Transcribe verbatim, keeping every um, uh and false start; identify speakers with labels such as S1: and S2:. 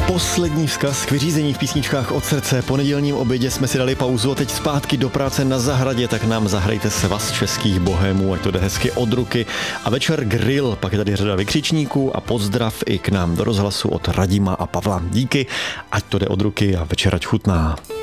S1: Poslední vzkaz k vyřízení v písničkách od srdce. Po nedělním obědě jsme si dali pauzu a teď zpátky do práce na zahradě, tak nám zahrajte svaz českých bohémů, ať to jde hezky od ruky. A večer grill, pak je tady řada vykřičníků a pozdrav i k nám do rozhlasu od Radima a Pavla. Díky, ať to jde od ruky a večer ať chutná.